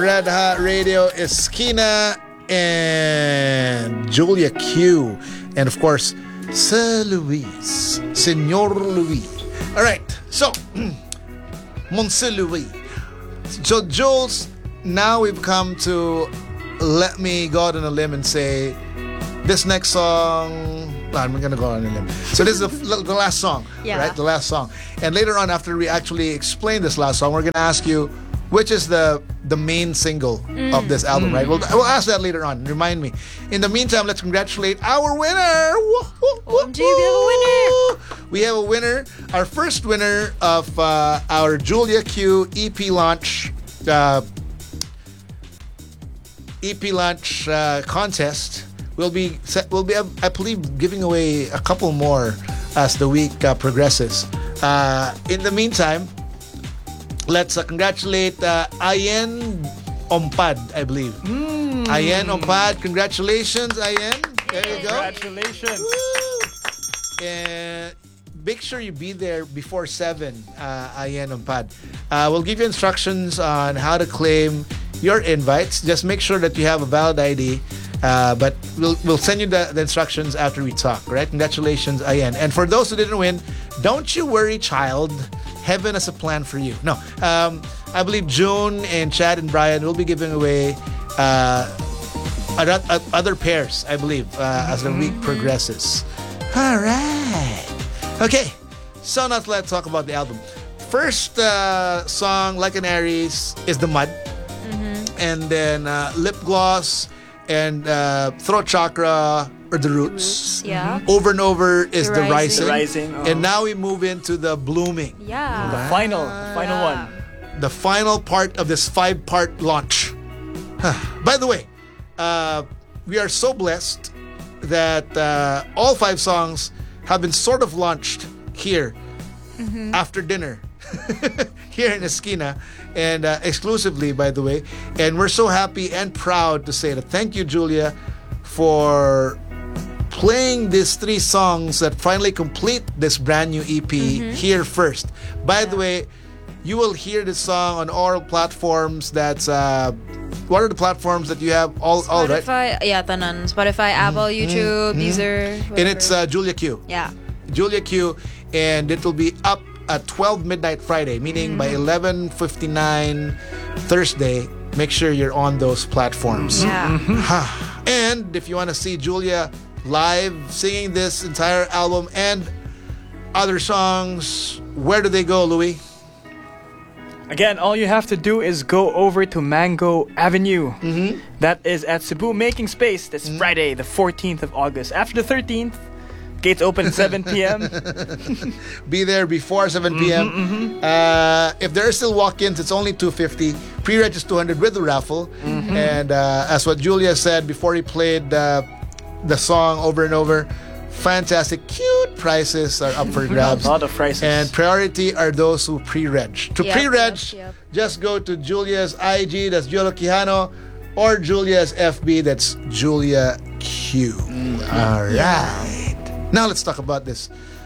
Red Hot Radio, Esquina, and Julia Q. And of course, Sir Luis, Senor Luis. All right, so, Monsieur Louis. So, Jules, now we've come to let me go out on a limb and say, this next song, I'm going to go on a limb. So this is the last song, right? The last song. And later on, after we actually explain this last song, we're going to ask you, which is the main single of this album, right? We'll ask that later on. Remind me. In the meantime, let's congratulate our winner. OMG, we have a winner. We have a winner. Our first winner of our Julia Q EP launch contest. We'll be, I believe, giving away a couple more as the week progresses. In the meantime, let's congratulate Ayen Ompad, I believe. Ayen Ompad, congratulations, Ayen. There you go. Congratulations. And make sure you be there before 7, Ayen Ompad. We'll give you instructions on how to claim your invites. Just make sure that you have a valid ID. But we'll send you the instructions after we talk, right? Congratulations, Ayen. And for those who didn't win, don't you worry, child. Heaven has a plan for you. No, I believe June and Chad and Brian will be giving away other pairs, I believe, as the week progresses. All right. Okay, so now let's talk about the album. First song, Like an Aries, is The Mud. And then Lip Gloss and Throat Chakra or The Roots. Over and Over is The Rising. The Rising. And now we move into The Blooming. The final one. The final part of this 5-part launch. By the way, we are so blessed that all 5 songs have been sort of launched here after dinner. Here in Esquina, and exclusively, by the way. And we're so happy and proud to say that thank you, Julia, for playing these 3 songs that finally complete this brand new EP here first. By the way, you will hear this song on all platforms. That's what are the platforms that you have? All right? Tanan. Spotify, Apple, YouTube, Deezer. And it's Julia Q. Julia Q, and it will be up at 12 midnight Friday, meaning by 11:59 Thursday. Make sure you're on those platforms. And if you want to see Julia live singing this entire album and other songs, where do they go, Louis? Again, all you have to do is go over to Mango Avenue. That is at Cebu Making Space. This Friday, the 14th of August. After the 13th, gates open at 7 p.m. Be there before 7 p.m. If there are still walk-ins, it's only $250. Pre-reg is $200 with the raffle. And as what Julia said before he played the song Over and Over, fantastic, cute prices are up for grabs. A lot of prices. And priority are those who pre-reg. To pre-reg, just go to Julia's IG, that's Giolo Quijano, or Julia's FB, that's Julia Q. All right. Now let's talk about this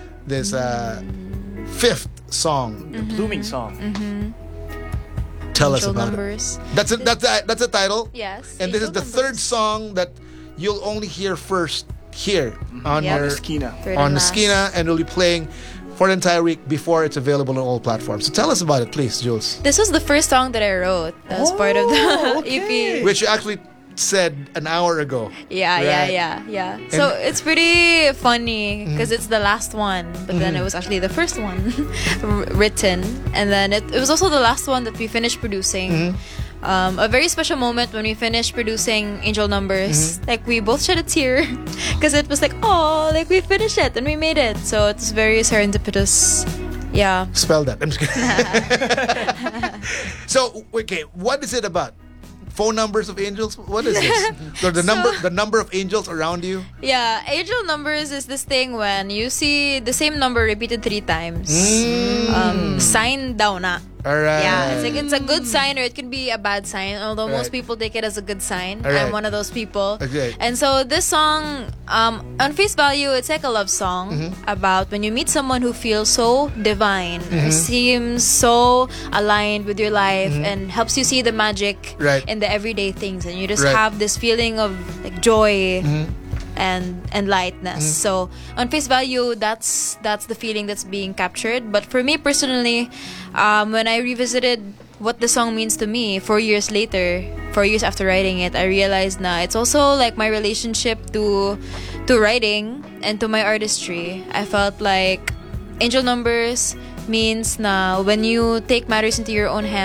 5th song, The Blooming song. Tell Angel us about Numbers. it. That's a title. Yes. And this is the Angel 3rd song that you'll only hear first here on your Esquina. on Esquina, and we'll be playing for the entire week before it's available on all platforms. So tell us about it, please, Jules. This was the first song that I wrote as part of the EP. Which you actually said an hour ago. Yeah. So it's pretty funny because it's the last one, but then it was actually the first one written, and then it was also the last one that we finished producing. A very special moment when we finished producing Angel Numbers. Like, we both shed a tear because it was like, oh, like we finished it and we made it. So it's very serendipitous. Yeah. Spell that. I'm just kidding. So, okay, what is it about? Phone numbers of angels? What is this? So the number of angels around you? Yeah, angel numbers is this thing when you see the same number repeated 3 times. Sign daw na. All right. Yeah, it's a good sign or it can be a bad sign. Although most Right. people take it as a good sign. All right. I'm one of those people. Okay. And so this song, on face value, it's like a love song Mm-hmm. about when you meet someone who feels so divine, or seems so aligned with your life, and helps you see the magic Mm-hmm. Right. in the everyday things, and you just Right. have this feeling of like joy. And lightness. So on face value, that's the feeling that's being captured. But for me personally, when I revisited what the song means to me 4 years later, 4 years after writing it, I realized na it's also like my relationship to writing and to my artistry. I felt like Angel Numbers means na when you take matters into your own hands,